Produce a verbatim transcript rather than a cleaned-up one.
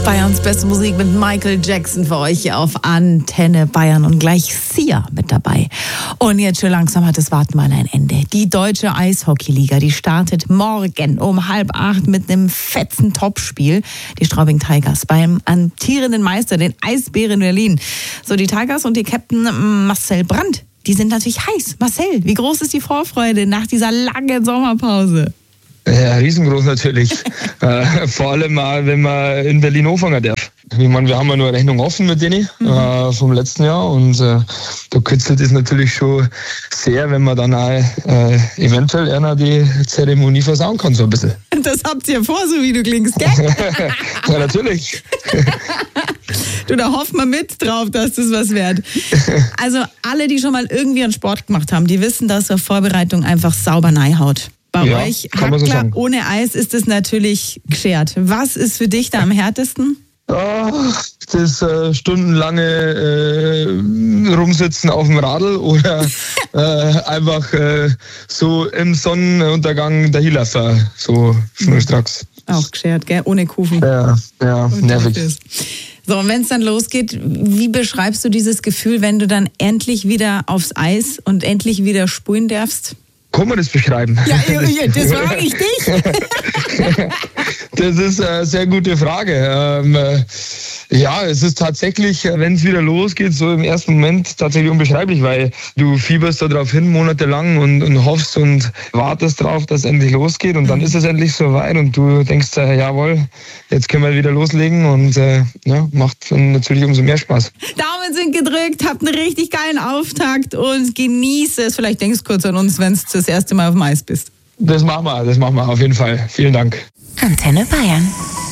Bayerns beste Musik mit Michael Jackson für euch hier auf Antenne Bayern und gleich Sia mit dabei. Und jetzt schon langsam hat das Warten mal ein Ende. Die Deutsche Eishockeyliga, die startet morgen um halb acht mit einem fetzen Topspiel. Die Straubing Tigers beim amtierenden Meister, den Eisbären Berlin. So, die Tigers und die Captain Marcel Brandt, die sind natürlich heiß. Marcel, wie groß ist die Vorfreude nach dieser langen Sommerpause? Ja, riesengroß natürlich. äh, vor allem mal, wenn man in Berlin anfangen darf. Ich meine, wir haben ja nur eine Rechnung offen mit denen mhm. äh, vom letzten Jahr und äh, da kitzelt es natürlich schon sehr, wenn man dann auch äh, eventuell einer die Zeremonie versauen kann, so ein bisschen. Das habt ihr vor, so wie du klingst, gell? Ja, natürlich. Du, da hoffen wir mit drauf, dass das was wird. Also alle, die schon mal irgendwie einen Sport gemacht haben, die wissen, dass so eine Vorbereitung einfach sauber reinhaut. Bei ja, euch, Hackler so ohne Eis, ist es natürlich geschert. Was ist für dich da am härtesten? Ach, das äh, stundenlange äh, Rumsitzen auf dem Radl oder äh, einfach äh, so im Sonnenuntergang dahinlaufen, so schnurstracks. Auch geschert, gell? Ohne Kufen. Ja, ja, und nervig. So, und wenn es dann losgeht, wie beschreibst du dieses Gefühl, wenn du dann endlich wieder aufs Eis und endlich wieder spulen darfst? Kann man das beschreiben? Ja, das frage ich dich. Das ist eine sehr gute Frage. Ähm, ja, es ist tatsächlich, wenn es wieder losgeht, so im ersten Moment tatsächlich unbeschreiblich, weil du fieberst da drauf hin monatelang und, und hoffst und wartest drauf, dass es endlich losgeht und dann ist es endlich soweit und du denkst, äh, jawohl, jetzt können wir wieder loslegen und äh, ja, macht natürlich umso mehr Spaß. Daumen sind gedrückt, habt einen richtig geilen Auftakt und genieße es. Vielleicht denkst du kurz an uns, wenn du das erste Mal auf dem Eis bist. Das machen wir, das machen wir auf jeden Fall. Vielen Dank. Antenne Bayern.